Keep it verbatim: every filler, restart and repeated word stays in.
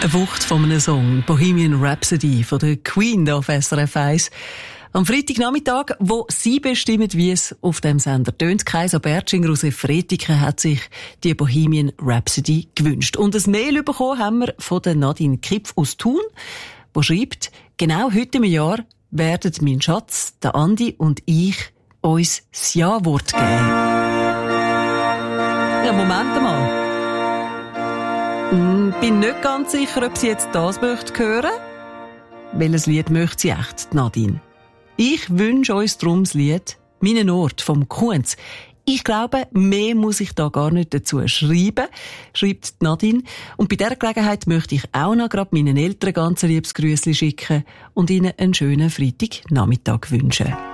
Eine Wucht von einem Song, Bohemian Rhapsody von der Queen auf S R F eins. Am Freitagnachmittag, wo Sie bestimmen, wie es auf dem Sender tönt. Kaiser Bertschinger aus Efretiken hat sich die Bohemian Rhapsody gewünscht. Und ein Mail bekommen haben wir von der Nadine Kipf aus Thun, die schreibt, genau heute im Jahr werden mein Schatz, der Andi und ich uns das Ja-Wort geben. Ja, Moment mal. Hm, bin nicht ganz sicher, ob sie jetzt das möchte hören. Welches Lied möchte sie echt, Nadine? Ich wünsche uns darum das Lied «Meinen Ort» vom Kunz. Ich glaube, mehr muss ich da gar nicht dazu schreiben, schreibt Nadine. Und bei dieser Gelegenheit möchte ich auch noch gerade meinen Eltern ganz ein liebes Grüßchen schicken und ihnen einen schönen Freitagnachmittag wünschen.